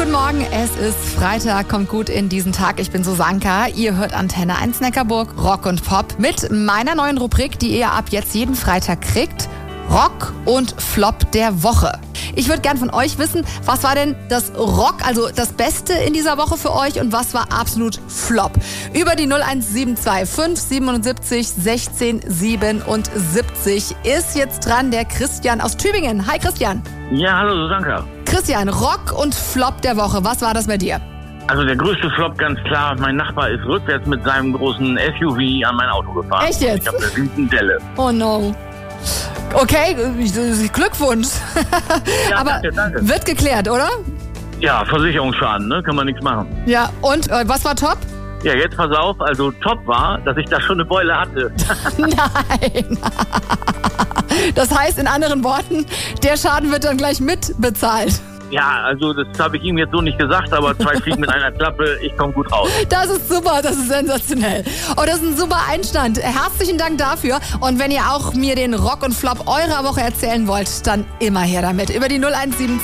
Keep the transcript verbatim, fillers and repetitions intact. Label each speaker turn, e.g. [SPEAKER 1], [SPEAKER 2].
[SPEAKER 1] guten Morgen. Es ist Freitag, kommt gut in diesen Tag. Ich bin Susanka. Ihr hört Antenne eins Neckarburg, Rock und Pop mit meiner neuen Rubrik, die ihr ab jetzt jeden Freitag kriegt. Rock und Flop der Woche. Ich würde gern von euch wissen, was war denn das Rock, also das Beste in dieser Woche für euch und was war absolut Flop? Über die null eins sieben zwei fünf siebenundsiebzig sechzehn siebenundsiebzig ist jetzt dran der Christian aus Tübingen. Hi Christian.
[SPEAKER 2] Ja, hallo Susanka.
[SPEAKER 1] Christian, Rock und Flop der Woche. Was war das bei dir?
[SPEAKER 2] Also der größte Flop, ganz klar, mein Nachbar ist rückwärts mit seinem großen S U V an mein Auto gefahren.
[SPEAKER 1] Echt jetzt?
[SPEAKER 2] Ich habe eine Riesendelle.
[SPEAKER 1] Oh no. Okay, Glückwunsch.
[SPEAKER 2] Ja,
[SPEAKER 1] aber
[SPEAKER 2] danke, danke.
[SPEAKER 1] Wird geklärt, oder?
[SPEAKER 2] Ja, Versicherungsschaden, ne? Kann man nichts machen.
[SPEAKER 1] Ja, und äh, was war top?
[SPEAKER 2] Ja, jetzt pass auf, also top war, dass ich da schon eine Beule hatte.
[SPEAKER 1] Nein. Das heißt in anderen Worten, der Schaden wird dann gleich mitbezahlt.
[SPEAKER 2] Ja, also das habe ich ihm jetzt so nicht gesagt, aber zwei Fliegen mit einer Klappe, ich komme gut raus.
[SPEAKER 1] Das ist super, das ist sensationell. Oh, das ist ein super Einstand. Herzlichen Dank dafür. Und wenn ihr auch mir den Rock und Flop eurer Woche erzählen wollt, dann immer her damit. Über die null eins sieben